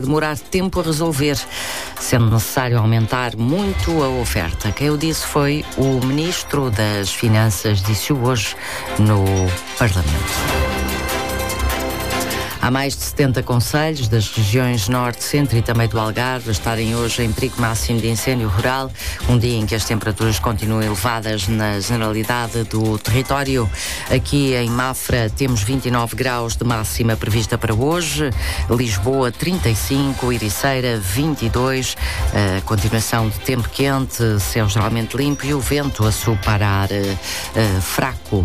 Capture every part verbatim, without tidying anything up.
demorar tempo a resolver, sendo necessário aumentar muito a oferta. Quem o disse foi o Ministro das Finanças, disse-o hoje no Parlamento. Há mais de setenta concelhos das regiões Norte, Centro e também do Algarve a estarem hoje em perigo máximo de incêndio rural, um dia em que as temperaturas continuam elevadas na generalidade do território. Aqui em Mafra temos vinte e nove graus de máxima prevista para hoje, Lisboa trinta e cinco, Ericeira vinte e dois, a continuação de tempo quente, céu geralmente limpo e o vento a superar uh, fraco.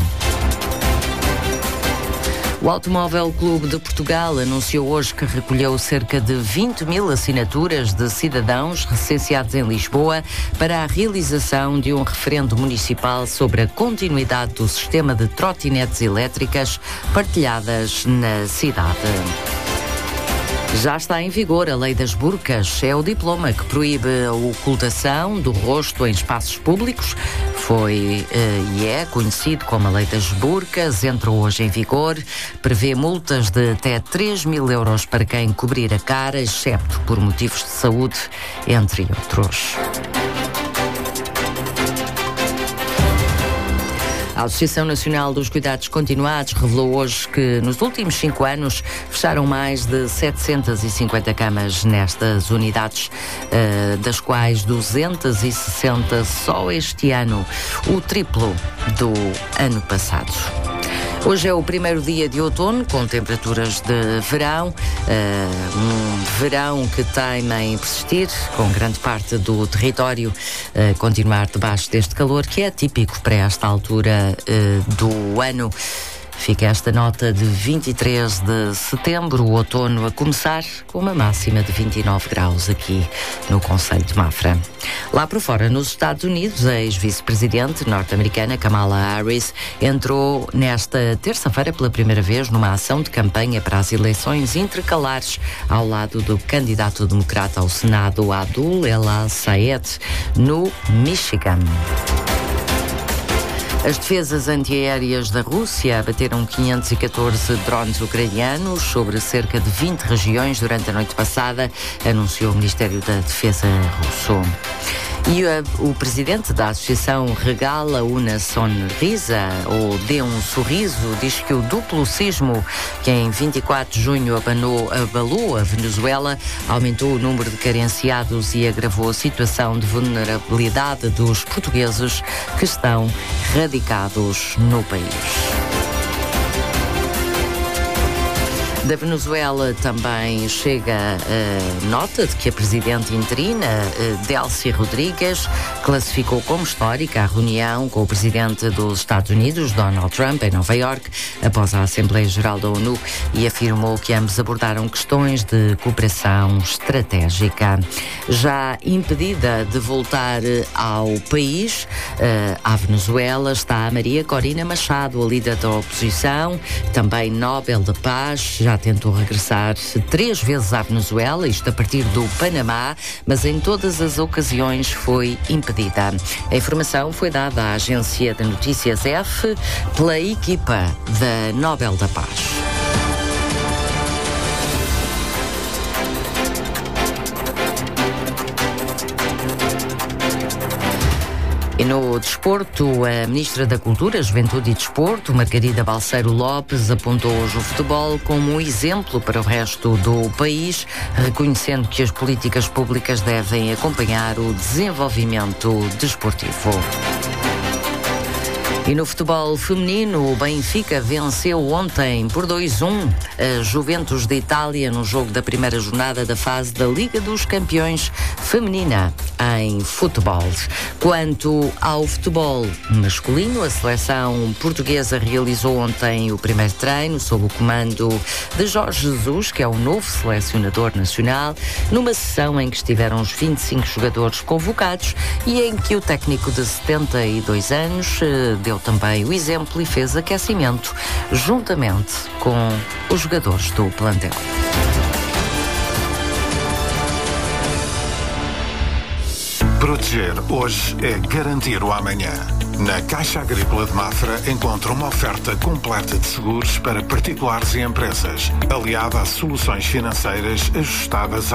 O Automóvel Clube de Portugal anunciou hoje que recolheu cerca de vinte mil assinaturas de cidadãos recenseados em Lisboa para a realização de um referendo municipal sobre a continuidade do sistema de trotinetes elétricas partilhadas na cidade. Já está em vigor a Lei das Burcas. É o diploma que proíbe a ocultação do rosto em espaços públicos. Foi uh, e é conhecido como a Lei das Burcas. Entrou hoje em vigor. Prevê multas de até três mil euros para quem cobrir a cara, excepto por motivos de saúde, entre outros. A Associação Nacional dos Cuidados Continuados revelou hoje que nos últimos cinco anos fecharam mais de setecentas e cinquenta camas nestas unidades, uh, das quais duzentas e sessenta só este ano, o triplo do ano passado. Hoje é o primeiro dia de outono, com temperaturas de verão, uh, um verão que teima em persistir, com grande parte do território uh, continuar debaixo deste calor, que é típico para esta altura uh, do ano. Fica esta nota de vinte e três de setembro, o outono a começar com uma máxima de vinte e nove graus aqui no concelho de Mafra. Lá por fora, nos Estados Unidos, a ex-vice-presidente norte-americana Kamala Harris entrou nesta terça-feira pela primeira vez numa ação de campanha para as eleições intercalares ao lado do candidato democrata ao Senado Abdul El-Sayed, no Michigan. As defesas antiaéreas da Rússia abateram quinhentos e catorze drones ucranianos sobre cerca de vinte regiões durante a noite passada, anunciou o Ministério da Defesa russo. E uh, o presidente da Associação regala una sonrisa, ou dê um sorriso, diz que o duplo sismo que em vinte e quatro de junho abanou, abalou a Venezuela aumentou o número de carenciados e agravou a situação de vulnerabilidade dos portugueses que estão radicados no país. Da Venezuela também chega a nota de que a presidente interina, Delcy Rodrigues, classificou como histórica a reunião com o presidente dos Estados Unidos, Donald Trump, em Nova Iorque, após a Assembleia Geral da ONU, e afirmou que ambos abordaram questões de cooperação estratégica. Já impedida de voltar ao país, à Venezuela, está a Maria Corina Machado, a líder da oposição, também Nobel da Paz. Já tentou regressar três vezes à Venezuela, isto a partir do Panamá, mas em todas as ocasiões foi impedida. A informação foi dada à agência de notícias F pela equipa da Nobel da Paz. E no desporto, a Ministra da Cultura, Juventude e Desporto, Margarida Balseiro Lopes, apontou hoje o futebol como um exemplo para o resto do país, reconhecendo que as políticas públicas devem acompanhar o desenvolvimento desportivo. E no futebol feminino, o Benfica venceu ontem por dois a um a Juventus de Itália no jogo da primeira jornada da fase da Liga dos Campeões Feminina em futebol. Quanto ao futebol masculino, a seleção portuguesa realizou ontem o primeiro treino sob o comando de Jorge Jesus, que é o novo selecionador nacional, numa sessão em que estiveram os vinte e cinco jogadores convocados e em que o técnico de setenta e dois anos deu também o exemplo e fez aquecimento juntamente com os jogadores do plantel. Proteger hoje é garantir o amanhã. Na Caixa Agrícola de Mafra encontra uma oferta completa de seguros para particulares e empresas, aliada a soluções financeiras ajustadas